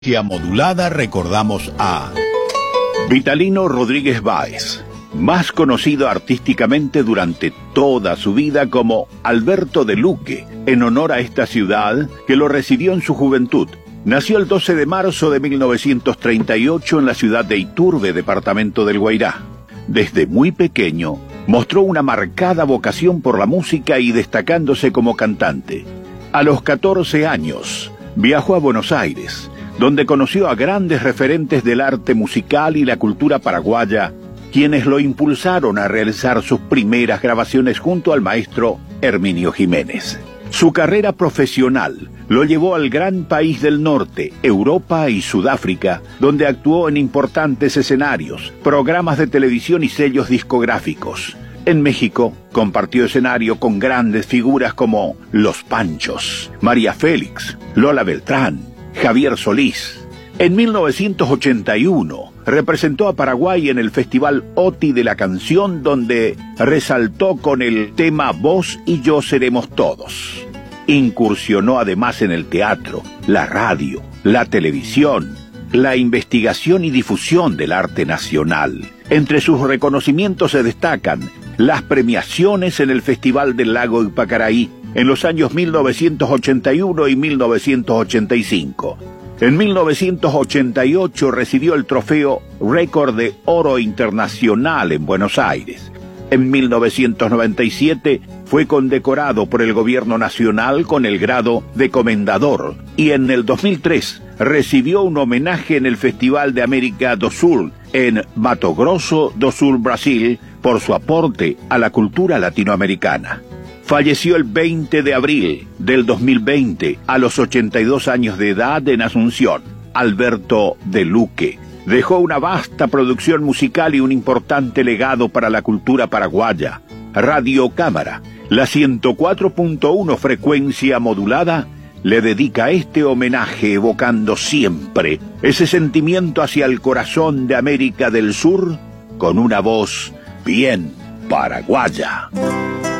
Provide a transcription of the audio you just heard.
Modulada recordamos a Vitalino Rodríguez Báez, más conocido artísticamente durante toda su vida como Alberto de Luque, en honor a esta ciudad que lo recibió en su juventud. Nació el 12 de marzo de 1938 en la ciudad de Iturbe, departamento del Guairá. Desde muy pequeño mostró una marcada vocación por la música y destacándose como cantante. A los 14 años viajó a Buenos Aires, donde conoció a grandes referentes del arte musical y la cultura paraguaya, quienes lo impulsaron a realizar sus primeras grabaciones junto al maestro Herminio Jiménez. Su carrera profesional lo llevó al gran país del norte, Europa y Sudáfrica, donde actuó en importantes escenarios, programas de televisión y sellos discográficos. En México compartió escenario con grandes figuras como Los Panchos, María Félix, Lola Beltrán, Javier Solís. En 1981 representó a Paraguay en el Festival OTI de la Canción, donde resaltó con el tema Vos y yo seremos todos. Incursionó además en el teatro, la radio, la televisión, la investigación y difusión del arte nacional. Entre sus reconocimientos se destacan las premiaciones en el Festival del Lago Ipacaraí en los años 1981 y 1985. En 1988 recibió el trofeo Récord de Oro Internacional en Buenos Aires. En 1997 fue condecorado por el gobierno nacional con el grado de comendador y en el 2003 recibió un homenaje en el Festival de América do Sul en Mato Grosso do Sul, Brasil, por su aporte a la cultura latinoamericana. Falleció el 20 de abril del 2020 a los 82 años de edad en Asunción. Alberto de Luque dejó una vasta producción musical y un importante legado para la cultura paraguaya. Radio Cámara, la 104.1 frecuencia modulada, le dedica este homenaje evocando siempre ese sentimiento hacia el corazón de América del Sur con una voz bien paraguaya.